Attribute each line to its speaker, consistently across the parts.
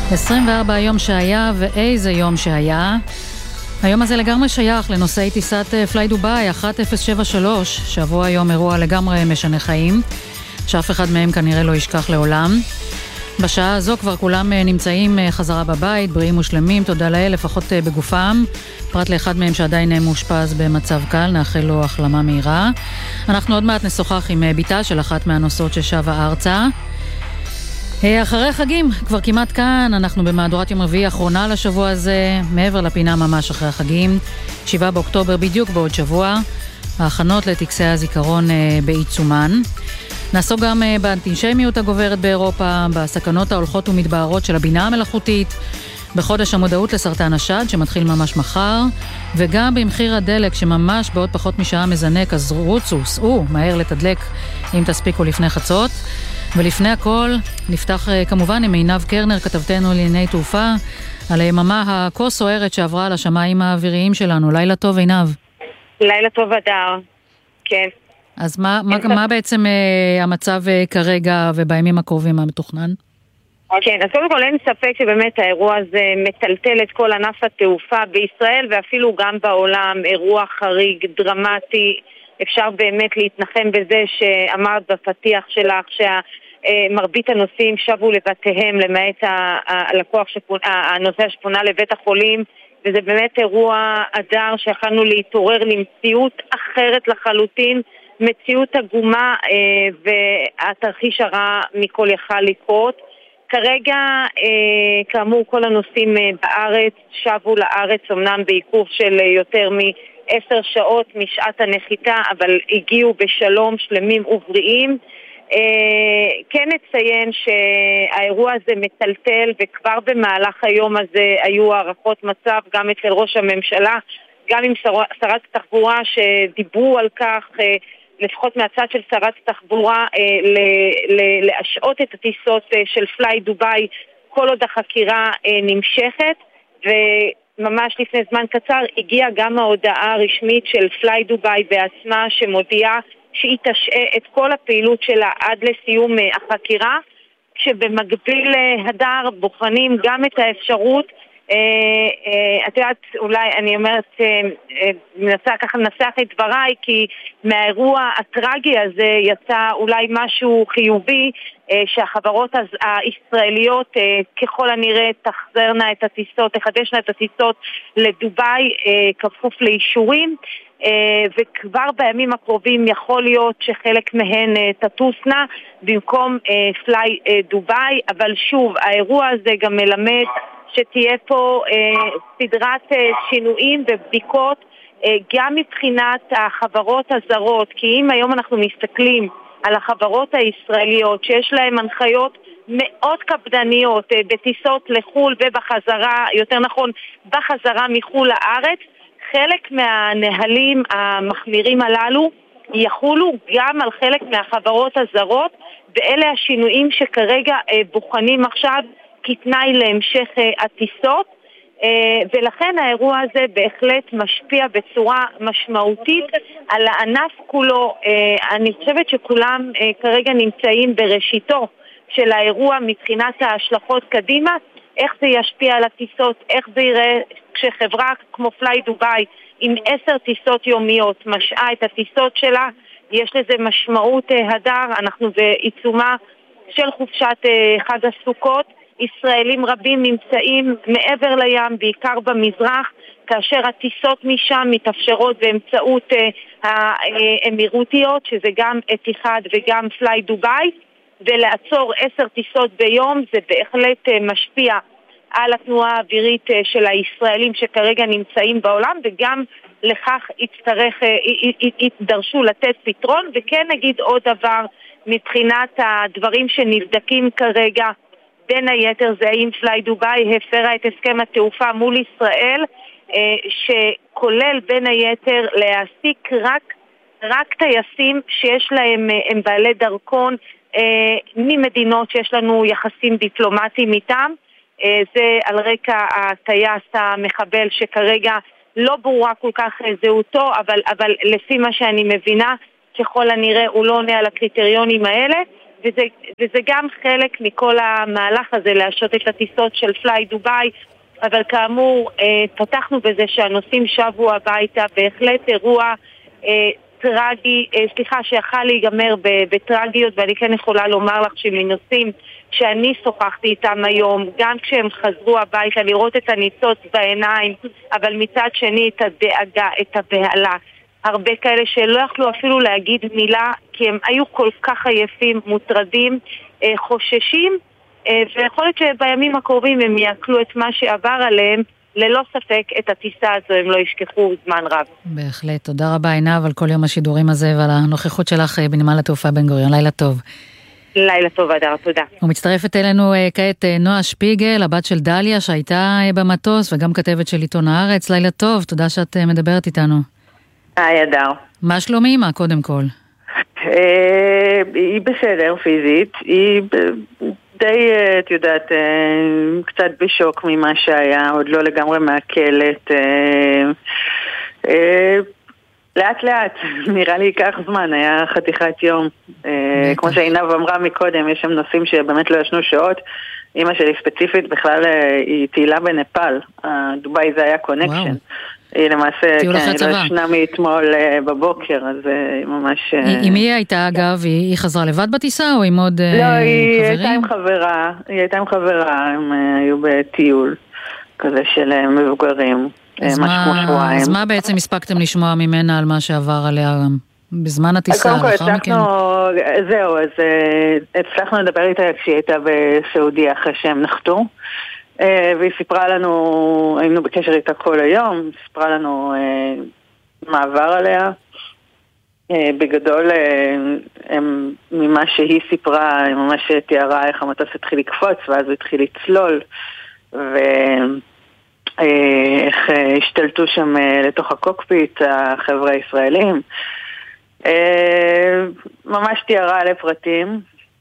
Speaker 1: 24 יום שהיה ואיזה יום שהיה. היום הזה לגמרי שייך לנושאי טיסת פליי דובאי 1073, שעברו היום אירוע לגמרי משנה חיים, שאף אחד מהם כנראה לא ישכח לעולם. בשעה הזו כבר כולם נמצאים חזרה בבית, בריאים ושלמים, תודה לאל, לפחות בגופם, פרט לאחד מהם שעדיין מאושפז במצב קל, נאחל לו החלמה מהירה. אנחנו עוד מעט נשוחח עם ביתה של אחת מהנוסעות ששבה ארצה. אחרי החגים, כבר כמעט כאן, אנחנו במהדורת יום רביעי האחרונה לשבוע הזה, מעבר לפינה ממש אחרי החגים, 7 באוקטובר בדיוק בעוד שבוע, ההכנות לטקסי הזיכרון בעיצומן. נעסוק גם באנטישמיות הגוברת באירופה, בסכנות ההולכות ומתבהרות של הבינה המלאכותית, בחודש המודעות לסרטן השד שמתחיל ממש מחר, וגם במחיר הדלק שממש בעוד פחות משעה מזנק, אז רוצו, סעו, מהר לתדלק אם תספיקו לפני חצות. ולפני הכל, נפתח כמובן עם עינב קרנר, כתבתנו לענייני תעופה, על היממה הכה סוערת שעברה על השמיים האוויריים שלנו. לילה טוב, עינב.
Speaker 2: לילה טוב, אדר. כן.
Speaker 1: אז מה בעצם המצב כרגע ובימים הקרובים המתוכנן?
Speaker 2: כן, אז קודם כל אין ספק שבאמת האירוע הזה מטלטל את כל ענף התעופה בישראל ואפילו גם בעולם, אירוע חריג, דרמטי. אפשר באמת להתנחם בזה שאמרת בפתיח שלך מרבית הנוסעים שבו לבתיהם למעט הנוסע שפונה לבית החולים, וזה באמת אירוע אדר שיכלנו להתעורר למציאות אחרת לחלוטין, מציאות עגומה, והתרחיש הרע מכל יכל לקרות. כרגע כאמור כל הנוסעים בארץ שבו לארץ אמנם בעיכוב של יותר מ10 שעות משעת הנחיתה, אבל הגיעו בשלום שלמים ובריאים. כן נציין שהאירוע הזה מטלטל, וכבר במהלך היום הזה היו הערכות מצב גם אצל ראש הממשלה, גם עם שרת התחבורה שדיברו על כך, לפחות מהצד של שרת התחבורה, להשעות את הטיסות של פליי דובאי כל עוד החקירה נמשכת. וממש לפני זמן קצר הגיעה גם ההודעה הרשמית של פליי דובאי בעצמה שמודיעה שהיא תשעה את כל הפעילות שלה עד לסיום החקירה, שבמקביל הדר בוחנים גם את האפשרות, את יודעת, אולי אני אומרת, מנסה ככה לנסח את דבריי, כי מהאירוע הטרגי הזה יצא אולי משהו חיובי, שהחברות הישראליות ככל הנראה תחזרנה את הטיסות, תחדשנה את הטיסות לדובאי כפוף לאישורים, וכבר בימים הקרובים יכול להיות שחלק מהן תטוסנה במקום פליי דובאי. אבל שוב, האירוע הזה גם מלמד שתהיה פה סדרת שינויים ובדיקות גם מבחינת החברות הזרות, כי אם היום אנחנו מסתכלים על החברות הישראליות שיש להן הנחיות מאוד קפדניות בטיסות לחול ובחזרה, יותר נכון בחזרה מחול לארץ, חלק מהנהלים המחמירים הללו יחולו גם על חלק מהחברות הזרות, ואלה השינויים שכרגע בוחנים עכשיו כתנאי להמשך הטיסות, ולכן האירוע הזה בהחלט משפיע בצורה משמעותית על הענף כולו. אני חושבת שכולם כרגע נמצאים בראשיתו של האירוע מבחינת ההשלכות קדימה, איך זה ישפיע על הטיסות, איך זה יראה כשחברה כמו פליי דובאי עם 10 טיסות יומיות משעה את הטיסות שלה. יש לזה משמעות הדר, אנחנו בעיצומה של חופשת חג הסוכות, ישראלים רבים נמצאים מעבר לים, בעיקר במזרח, כאשר הטיסות משם מתאפשרות באמצעות האמירותיות, שזה גם אתיחד וגם פליי דובאי, ולעצור 10 טיסות ביום זה בהחלט משפיע על התנועה האווירית של הישראלים שכרגע נמצאים בעולם, וגם לכך ידרשו לתת פתרון. וכן נגיד עוד דבר מבחינת הדברים שנבדקים כרגע, בין היתר זה האם פליי דובאי הפרה את הסכם התעופה מול ישראל, שכולל בין היתר להעסיק רק טייסים שיש להם, הם בעלי דרכון ממדינות שיש לנו יחסים דיפלומטיים איתם. זה על רקע הטייס המחבל שכרגע לא ברורה כל כך זהותו, אבל לפי מה שאני מבינה ככל הנראה הוא לא עונה על הקריטריונים האלה. וזה גם חלק מכל המהלך הזה להשעות את הטיסות של פליי דוביי, אבל כאמור פתחנו בזה שהנוסעים שבו הביתה, בהחלט אירוע טרגי, שיכל להיגמר בטרגיות, ואני כן יכולה לומר לך שמנוסעים שאני שוחחתי איתם היום, גם כשהם חזרו הביתה, לראות את הניצוץ בעיניים, אבל מצד שני את הדאגה, את הבהלה. הרבה כאלה שלא יכלו אפילו להגיד מילה, כי הם היו כל כך עייפים, מוטרדים, חוששים, ויכול להיות שבימים הקרובים הם יעכלו את מה שעבר עליהם, ללא ספק את הטיסה הזו הם לא ישכחו זמן רב.
Speaker 1: בהחלט, תודה רבה עינב על כל יום השידורים הזה ועל הנוכחות שלך בנמל התעופה בן גוריון. לילה טוב.
Speaker 2: לילה טוב, אדר, תודה.
Speaker 1: ומצטרפת אלינו כעת נועה שפיגל, הבת של דליה שהייתה במטוס וגם כתבת של עיתון הארץ. לילה טוב, תודה שאת מדברת איתנו.
Speaker 3: היי אדר.
Speaker 1: מה שלומי אמא קודם כל?
Speaker 3: היא בסדר פיזית, היא די, את יודעת, קצת בשוק ממה שהיה, עוד לא לגמרי מעכלת, לאט לאט, נראה לי ייקח זמן, היה חתיכת יום, כמו שעינב אמרה מקודם, יש שם נושאים שבאמת לא ישנו שעות, אמא שלי ספציפית בכלל היא תהילה בנפל, דוביי זה היה קונקשן, היא למעשה, כן, היא לא ישנה מאתמול בבוקר, אז היא ממש...
Speaker 1: עם מי הייתה אגב? היא חזרה לבד בטיסה או עם עוד חברים?
Speaker 3: לא, היא הייתה עם חברה, הם היו בטיול כזה של מבוגרים, משהו כמו שבועיים.
Speaker 1: אז מה בעצם הספקתם לשמוע ממנה על מה שעבר עליה בזמן הטיסה?
Speaker 3: קודם כל זהו, אז הצלחנו לדבר איתה כשהיא הייתה בסעודיה אחרי שהם נחתו, והיא סיפרה לנו, היינו בקשר איתה כל היום, סיפרה לנו מה עבר עליה. בגדול, ממה שהיא סיפרה, היא ממש תיארה איך המטוס התחיל לקפוץ, ואז הוא התחיל לצלול, ואיך השתלטו שם לתוך הקוקפיט החבר'ה הישראלים. ממש תיארה לפרטים.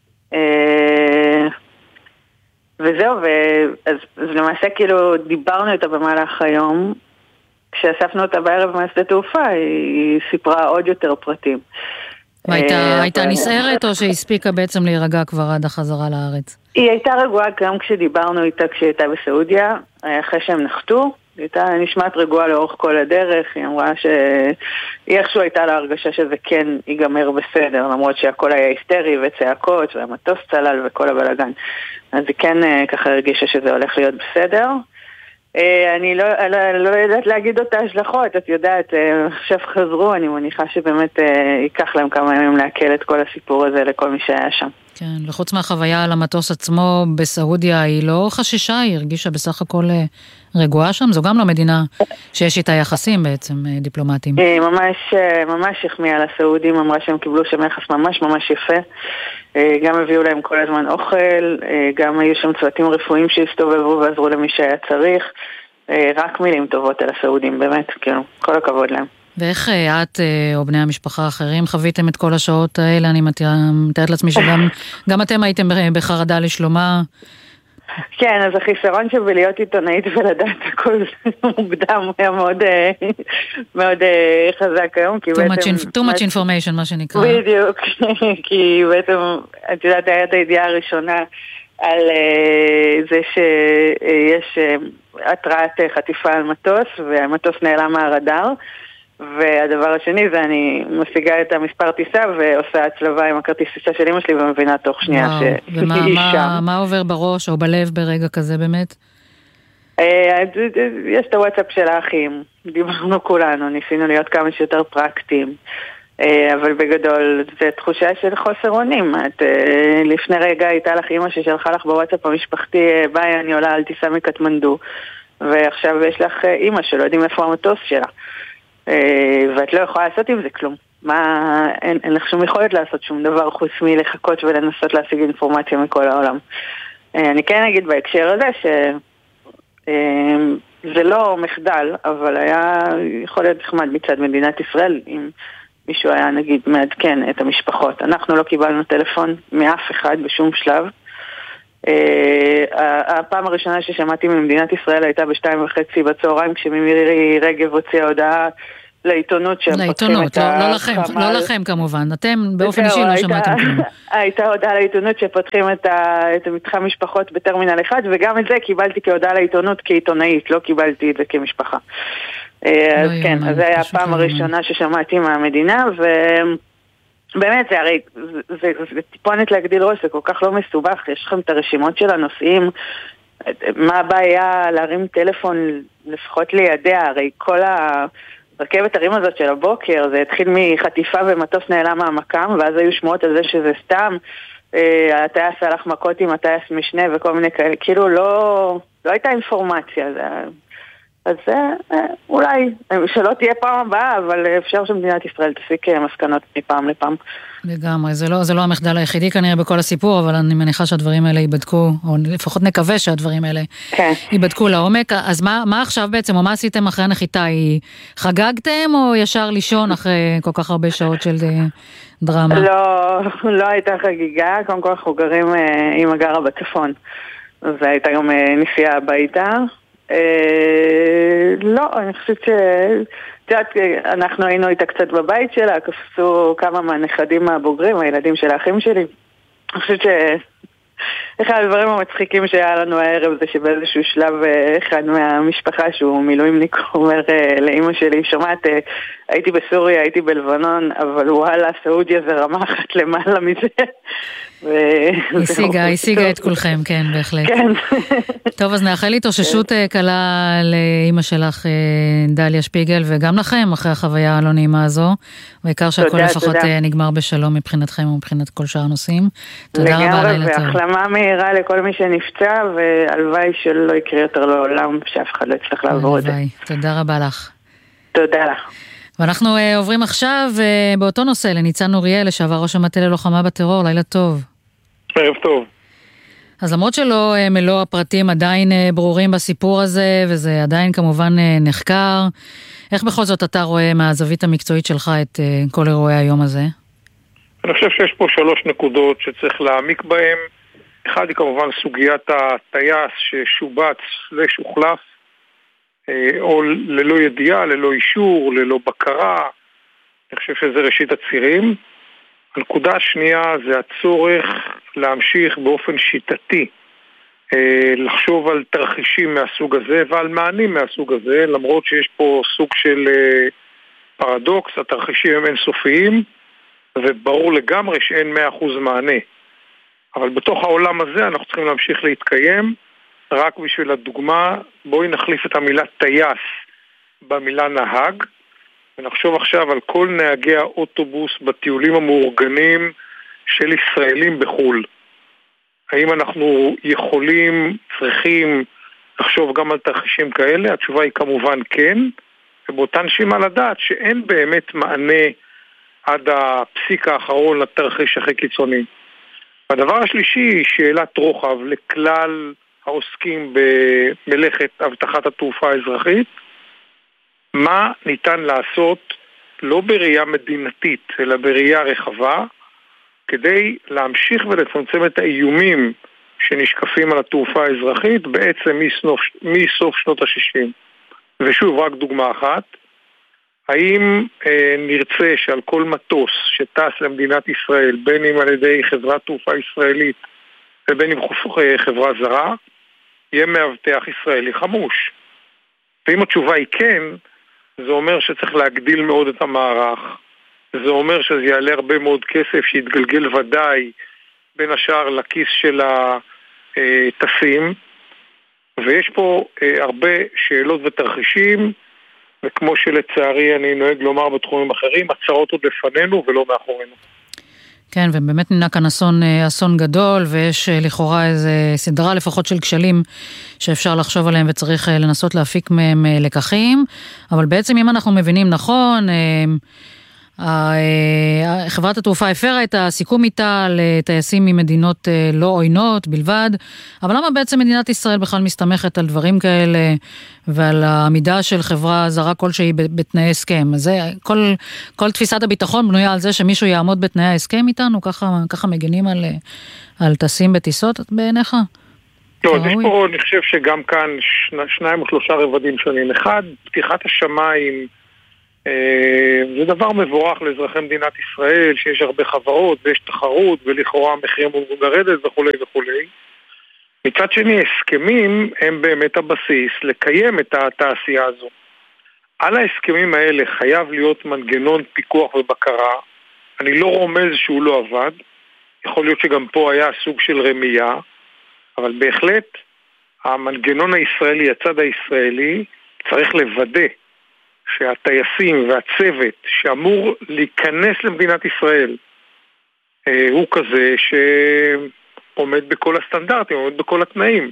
Speaker 3: וזהו, אז למעשה כאילו דיברנו איתה במהלך היום, כשאספנו אותה בערב מהשדה תעופה, היא סיפרה עוד יותר פרטים.
Speaker 1: הייתה נסערת או שהספיקה בעצם להירגע כבר עד החזרה לארץ?
Speaker 3: היא הייתה רגועה גם כשדיברנו איתה כשהיא הייתה בסעודיה, אחרי שהם נחתו, היא הייתה נשמעת רגועה לאורך כל הדרך, היא אמרה שהיא איכשהו הייתה לה הרגשה שזה כן ייגמר בסדר, למרות שהכל היה היסטרי וצעקות והמטוס צלל וכל הבלגן. אז היא כן ככה הרגישה שזה הולך להיות בסדר. אני לא יודעת להגיד אותה השלכות, את יודעת, עכשיו חזרו, אני מניחה שבאמת ייקח להם כמה ימים להקל את כל הסיפור הזה לכל מי שהיה שם.
Speaker 1: כן, וחוץ מהחוויה על המטוס עצמו בסעודיה, היא לא חששה, היא הרגישה בסך הכל רגועה שם, זו גם לא מדינה שיש איתה יחסים בעצם דיפלומטיים.
Speaker 3: היא ממש החמיאה לסעודים, אמרה שהם קיבלו שם יחס ממש ממש יפה, גם הביאו להם כל הזמן אוכל, גם היו שם צוותים רפואיים שהסתובבו ועזרו למי שהיה צריך, רק מילים טובות על הסעודים, באמת, כאילו, כל הכבוד להם.
Speaker 1: ואיך את או בני המשפחה האחרים חוויתם את כל השעות האלה? אני מתארת לעצמי שגם אתם הייתם בחרדה לשלומה.
Speaker 3: כן, אז החיסרון שבלהיות עיתונאית ולדעת הכל מוקדם היה מאוד חזק היום.
Speaker 1: Too much information, מה שנקרא.
Speaker 3: בדיוק, כי בעצם, את יודעת, היה את הידיעה הראשונה על זה שיש התרעת חטיפה על מטוס, והמטוס נעלם מהרדאר. והדבר השני זה אני משיגה את המספר טיסה ועושה הצלבה עם הכרטיס טיסה של אמא שלי ומבינה תוך שנייה שהיא שם.
Speaker 1: ומה עובר בראש או בלב ברגע כזה באמת?
Speaker 3: יש את הוואטסאפ של האחים, דיברנו כולנו, ניסינו להיות כמה שיותר פרקטיים, אבל בגדול זה תחושה של חוסר אונים. לפני רגע הייתה לך אמא ששלחה לך בוואטסאפ המשפחתי, ביי אני עולה על טיסה מקטמנדו, ועכשיו יש לך אמא שלא יודעים איפה המטוס שלה. ואת לא יכולה לעשות עם זה כלום. אין לך שום יכולת לעשות שום דבר חוץ מלחכות ולנסות להשיג אינפורמציה מכל העולם. אני כן אגיד בהקשר הזה שזה לא מחדל, אבל היה יכול להיות נחמד מצד מדינת ישראל אם מישהו היה נגיד מעדכן את המשפחות. אנחנו לא קיבלנו טלפון מאף אחד בשום שלב. הפעם הראשונה ששמעתי ממדינת ישראל הייתה ב2:30 בצהריים כשמירי רגב הוציאה הודעה לעיתונות שהם פותחים את החמ"ל.
Speaker 1: לא לכם כמובן, אתם באופן אישי לא שמעתם כלום.
Speaker 3: הייתה הודעה לעיתונות שפותחים את מתחם משפחות בטרמינל 1, וגם את זה קיבלתי כהודעה לעיתונות כעיתונאית, לא קיבלתי את זה כמשפחה. אז כן, אז זה היה הפעם הראשונה ששמעתי מהמדינה, ובאמת זה הרי, זה טיפונת להגדיל ראש, זה כל כך לא מסובך, יש לכם את הרשימות של הנושאים, מה הבעיה להרים טלפון לפחות לידע, הרי כל הרכבת הרים הזאת של הבוקר, זה התחיל מחטיפה ומטוס נעלם מהמקם, ואז היו שמועות על זה שזה סתם, הטייס הלך מכות עם הטייס משנה וכל מיני כאלה, כאילו לא הייתה אינפורמציה, אז אולי שלא תהיה פעם הבאה, אבל אפשר שמדינת ישראל תסיק מסקנות מפעם לפעם.
Speaker 1: לגמרי, זה לא המחדל היחידי כנראה בכל הסיפור, אבל אני מניחה שהדברים האלה ייבדקו, או לפחות נקווה שהדברים האלה ייבדקו לעומק. אז מה עכשיו בעצם, או מה עשיתם אחרי הנחיתה? חגגתם או ישר לישון אחרי כל כך הרבה שעות של דרמה?
Speaker 3: לא הייתה חגיגה, קודם כל אנחנו גרים עם הגרה בצפון, אז הייתה גם נסיעה הביתה. לא, אני חושבת אנחנו היינו איתה קצת בבית שלה, קפצו כמה מהנכדים הבוגרים, הילדים של האחים שלי. אני חושבת אחד הדברים המצחיקים שהיה לנו הערב זה שבאיזשהו שלב אחד מהמשפחה שהוא מילואימניק אומר לאמא שלי, שומעת, הייתי בסוריה, הייתי בלבנון, אבל וואלה, סעודיה זה רמה אחת למעלה מזה.
Speaker 1: השיגה את כולכם, כן, בהחלט.
Speaker 3: כן.
Speaker 1: טוב, אז נאחל התאוששות קלה לאמא שלך, דליה שפיגל, וגם לכם אחרי החוויה הלא נעימה הזו, בעיקר שהכל לפחות נגמר בשלום מבחינתכם ומבחינת כל שאר הנושאים. תודה רבה, לילה טוב.
Speaker 3: והחלמה מהירה לכל מי שנפצע, והלוואי שלא יקרה יותר לעולם, שאף אחד לא יצטרך לעבור את זה.
Speaker 1: תודה רבה לך.
Speaker 3: תודה לך.
Speaker 1: ואנחנו עוברים עכשיו באותו נושא לניצן נוריאל, לשעבר ראש המטה ללוחמה בטרור. לילה טוב.
Speaker 4: ערב טוב.
Speaker 1: אז למרות שלא מלוא הפרטים עדיין ברורים בסיפור הזה, וזה עדיין כמובן נחקר, איך בכל זאת אתה רואה מהזווית המקצועית שלך את כל אירועי היום הזה?
Speaker 4: אני חושב שיש פה 3 נקודות שצריך להעמיק בהן. אחד היא כמובן סוגיית הטייס ששובץ לשוחלף, או ללא ידיעה, ללא אישור, ללא בקרה. אני חושב שזה ראשית הצירים. הנקודה השנייה זה הצורך להמשיך באופן שיטתי לחשוב על תרחישים מהסוג הזה ועל מענים מהסוג הזה, למרות שיש פה סוג של פרדוקס, התרחישים הם אינסופיים וברור לגמרי שאין 100% מענה. אבל בתוך העולם הזה אנחנו צריכים להמשיך להתקיים. רק בשביל הדוגמה, בואי נחליף את המילה טייס במילה נהג, ונחשוב עכשיו על כל נהגי האוטובוס בטיולים המאורגנים של ישראלים בחול. האם אנחנו יכולים, צריכים לחשוב גם על תרחישים כאלה? התשובה היא כמובן כן, ובאותה נשימה לדעת שאין באמת מענה עד הפסיק האחרון לתרחיש הכי קיצוני. הדבר השלישי, שאלת רוחב לכלל העוסקים במלאכת הבטחת התעופה האזרחית, מה ניתן לעשות לא בראייה מדינתית אלא בראייה רחבה כדי להמשיך ולצמצם את האיומים שנשקפים על התעופה האזרחית בעצם מסוף שנות ה-60. ושוב, רק דוגמה אחת, האם נרצה שעל כל מטוס שטס למדינת ישראל, בין אם על ידי חברת תעופה ישראלית ובין אם חברה זרה, יהיה מאבטח ישראלי חמוש? ואם התשובה היא כן, זה אומר שצריך להגדיל מאוד את המערך, זה אומר שזה יעלה הרבה מאוד כסף שיתגלגל ודאי בין השאר לכיס של הטסים, ויש פה הרבה שאלות ותרחישים, וכמו שלצערי אני נוהג לומר בתחומים אחרים, הצרות עוד לפנינו ולא מאחורינו.
Speaker 1: כן, ובאמת נמנע כאן אסון גדול, ויש לכאורה איזו סדרה לפחות של כשלים שאפשר לחשוב עליהם וצריך לנסות להפיק מהם לקחים, אבל בעצם אם אנחנו מבינים נכון, חברת התעופה הפרה את הסיכום איתה לטייסים ממדינות לא עוינות בלבד, אבל למה בעצם מדינת ישראל בכלל מסתמכת על דברים כאלה ועל העמידה של חברה זרה כלשהי בתנאי הסכם? זה, כל תפיסת הביטחון בנויה על זה שמישהו יעמוד בתנאי ההסכם איתנו, ככה מגנים על טסים בטיסות בעיניך?
Speaker 4: לא, אז יש פה, אני חושב שגם כאן 2 או 3 רבדים שונים. אחד, פתיחת השמיים זה דבר מבורך לאזרחי מדינת ישראל, שיש הרבה חברות ויש תחרות ולכאורה המחירים אמורים לרדת וכו' וכו'. מצד שני, הסכמים הם באמת הבסיס לקיים את התעשייה הזו. על ההסכמים האלה חייב להיות מנגנון פיקוח ובקרה. אני לא רומז שהוא לא עבד, יכול להיות שגם פה היה סוג של רמייה, אבל בהחלט המנגנון הישראלי, הצד הישראלי, צריך לוודא שהטייסים והצוות שאמור להיכנס למדינת ישראל הוא כזה שעומד בכל הסטנדרטים, עומד בכל התנאים.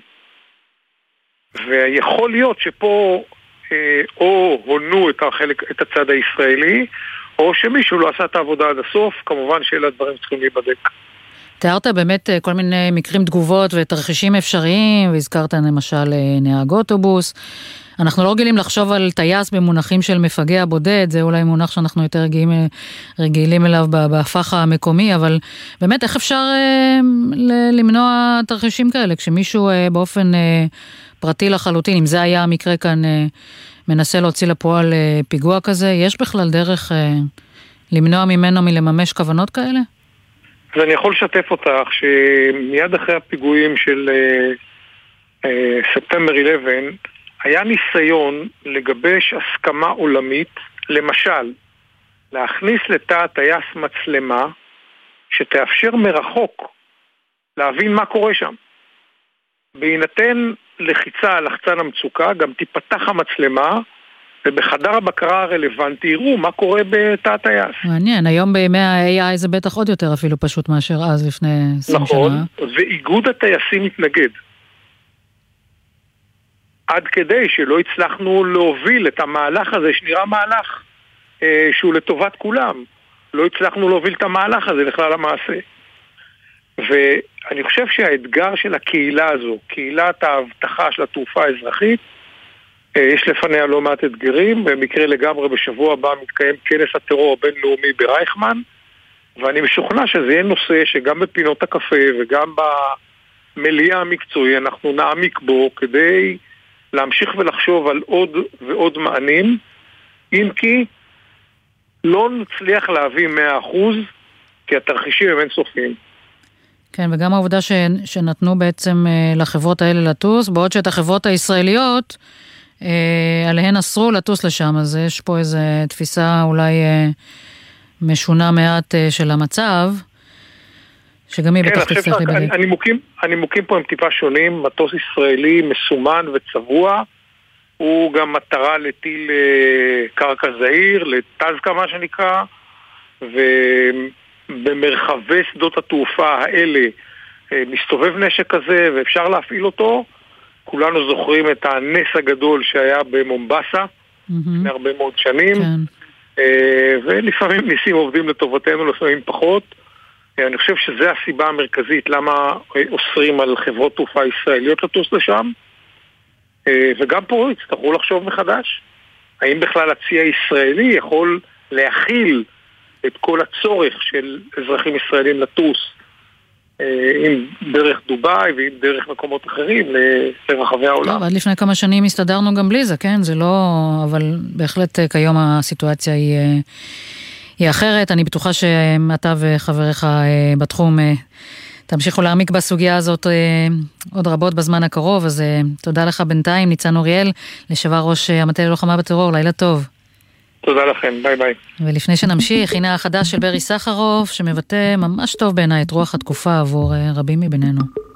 Speaker 4: ויכול להיות שפה או הונו את הצד הישראלי, או שמישהו לא עשה את העבודה עד הסוף. כמובן שאלה הדברים צריכים להיבדק.
Speaker 1: תיארת באמת כל מיני מקרים תגובות ותרחישים אפשריים, והזכרת למשל נהג אוטובוס. אנחנו לא רגילים לחשוב על טייס במונחים של מפגע בודד, זה אולי מונח שאנחנו יותר רגילים אליו בהפך המקומי, אבל באמת איך אפשר למנוע תרחישים כאלה, כשמישהו באופן פרטי לחלוטין, אם זה היה המקרה כאן, מנסה להוציא לפועל פיגוע כזה, יש בכלל דרך למנוע ממנו מלממש כוונות כאלה?
Speaker 4: אז אני יכול לשתף אותך שמיד אחרי הפיגועים של ספטמבר 11, היה ניסיון לגבש הסכמה עולמית, למשל, להכניס לתא הטייס מצלמה שתאפשר מרחוק להבין מה קורה שם. בהינתן לחיצה על לחצן המצוקה, גם תיפתח המצלמה, ובחדר הבקרה הרלוונטי יראו מה קורה בתא הטייס.
Speaker 1: מעניין, היום בימי ה-AI זה בטח עוד יותר אפילו פשוט מאשר אז לפני 20 שנה.
Speaker 4: נכון, ואיגוד הטייסים מתנגד. עד כדי שלא הצלחנו להוביל את המהלך הזה, שנראה מהלך שהוא לטובת כולם. לא הצלחנו להוביל את המהלך הזה לכלל המעשה. ואני חושב שהאתגר של הקהילה הזו, קהילת ההבטחה של התעופה האזרחית, יש לפניה לא מעט אתגרים. במקרה לגמרי בשבוע הבא מתקיים כנס הטרור הבינלאומי ברייכמן, ואני משוכנע שזה יהיה נושא שגם בפינות הקפה וגם במליאה המקצועי אנחנו נעמיק בו כדי להמשיך ולחשוב על עוד ועוד מענים, אם כי לא נצליח להביא 100%, כי התרחישים הם אינסופיים.
Speaker 1: כן, וגם העובדה שנתנו בעצם לחברות האלה לטוס, בעוד שאת החברות הישראליות עליהן אסרו לטוס לשם, אז יש פה איזו תפיסה אולי משונה מעט של המצב, שגם היא בטח תצטרך להיבדק.
Speaker 4: הנימוקים פה הם טיפה שונים. מטוס ישראלי מסומן וצבוע, הוא גם מטרה לטיל קרקע זעיר, לטזקה מה שנקרא, ובמרחבי שדות התעופה האלה מסתובב נשק כזה ואפשר להפעיל אותו. כולנו זוכרים את הנס הגדול שהיה במומבסה, לפני הרבה מאוד שנים, ולפעמים ניסים עובדים לטובתנו, לפעמים פחות. אני חושב שזו הסיבה המרכזית למה אוסרים על חברות תעופה ישראליות לטוס לשם, וגם פה יצטרכו לחשוב מחדש. האם בכלל הצי הישראלי יכול להכיל את כל הצורך של אזרחים ישראלים לטוס, עם דרך דוביי ועם דרך מקומות אחרים לרחבי העולם.
Speaker 1: עד לפני כמה שנים הסתדרנו גם בלי זה, כן? זה לא, אבל בהחלט כיום הסיטואציה היא אחרת. אני בטוחה שאתה וחבריך בתחום תמשיכו להעמיק בסוגיה הזאת עוד רבות בזמן הקרוב, אז תודה לך בינתיים, ניצן אוריאל, לשעבר ראש המטה ללוחמה בטרור, לילה טוב.
Speaker 4: תודה לכם, ביי ביי.
Speaker 1: ולפני שנמשיך, הנה החדש של ברי סחרוף, שמבטא ממש טוב בעיניי את רוח התקופה עבור רבים מבינינו.